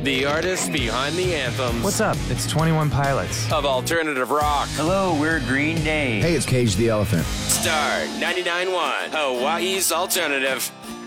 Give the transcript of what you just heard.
The artists behind the anthems. What's up? It's 21 Pilots. Of alternative rock. Hello, we're Green Day. Hey, it's Cage the Elephant. Star 99.1, Hawaii's alternative.